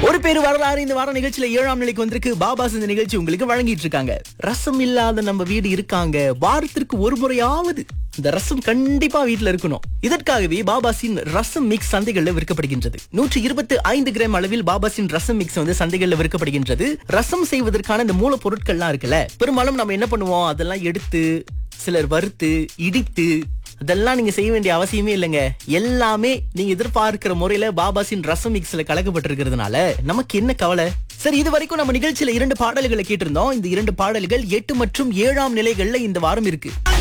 ஒரு பேர் வரலாறு இந்த வார நிகழ்ச்சியில 7ஆம் நிலைக்கு வந்திருக்கு. பாபாஸ் இந்த நிகழ்ச்சி உங்களுக்கு வழங்கிட்டு இருக்காங்க. ரசம் இல்லாத நம்ம வீடு இருக்காங்க. வாரத்திற்கு ஒரு முறையாவது இந்த ரசம் கண்டிப்பா வீட்டுல இருக்கணும். இதற்காகவே பாபாஸின் ரசம் மிக்ஸ் சந்தைகள்ல விற்கப்படுகின்றது. 125 கிராம் அளவில் பாபாஸின் ரசம் மிக்ஸ் வந்து சந்தைகள்ல விற்கப்படுகின்றது. ரசம் செய்வதற்கான இந்த மூலப்பொருட்கள்லாம் இருக்குல்ல, பெரும்பாலும் நம்ம என்ன பண்ணுவோம், அதெல்லாம் எடுத்து சிலர் வறுத்து இடித்து அதெல்லாம் நீங்க செய்ய வேண்டிய அவசியமே இல்லைங்க. எல்லாமே நீங்க எதிர்பார்க்கிற முறையில பாபாஸின் ரசம் மிக்ஸ்ல கலக்கப்பட்டிருக்கிறதுனால நமக்கு என்ன கவலை. சரி, இது வரைக்கும் நம்ம நிகழ்ச்சியில 2 பாடல்களை கேட்டிருந்தோம். இந்த 2 பாடல்கள் 8 மற்றும் 7ஆம் நிலைகள்ல இந்த வாரம் இருக்கு.